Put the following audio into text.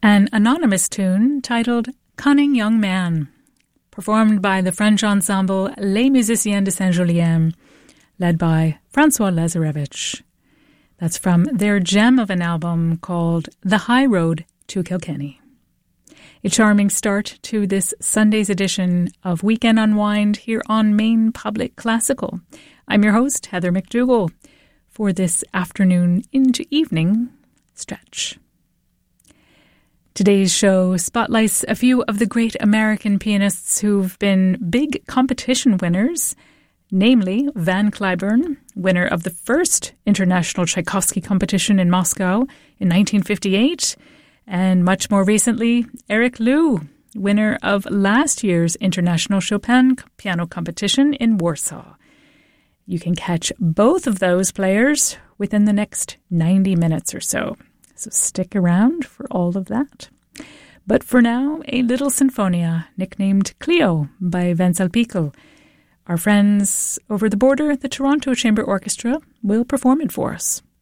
An anonymous tune titled Cunning Young Man, performed by the French ensemble Les Musiciens de Saint-Julien, led by Francois Lazarevich. That's from their gem of an album called The High Road to Kilkenny. A charming start to this Sunday's edition of Weekend Unwind here on Maine Public Classical. I'm your host, Heather McDougall, for this afternoon into evening stretch. Today's show spotlights a few of the great American pianists who've been big competition winners, namely Van Cliburn, winner of the first International Tchaikovsky competition in Moscow in 1958, and much more recently, Eric Liu, winner of last year's International Chopin piano competition in Warsaw. You can catch both of those players within the next 90 minutes or so. So stick around for all of that. But for now, a little sinfonia nicknamed Clio by Wenzel Pickel. Our friends over the border, the Toronto Chamber Orchestra, will perform it for us.